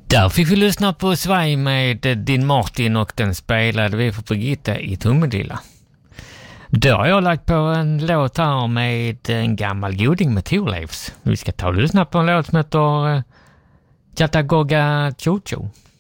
Där fick vi lyssna på Svaj med Din Martin och den spelade vi för Birgitta i Tomelilla. Då har jag lagt på en låt här med en gammal goding med Thorleifs. Vi ska ta och lyssna på en låt som heter Chattagogga Chocho.